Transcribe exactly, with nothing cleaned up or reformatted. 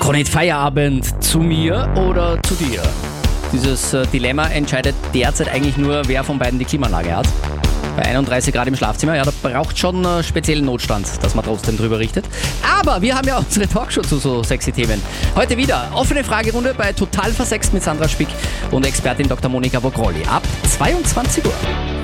Konit, Feierabend zu mir oder zu dir? Dieses äh, Dilemma entscheidet derzeit eigentlich nur, wer von beiden die Klimaanlage hat. Bei einunddreißig Grad im Schlafzimmer, ja, da braucht schon äh, speziellen Notstand, dass man trotzdem drüber richtet. Aber wir haben ja unsere Talkshow zu so sexy Themen. Heute wieder offene Fragerunde bei Total versext mit Sandra Spick und Expertin Doktor Monika Bokrolli ab zweiundzwanzig Uhr.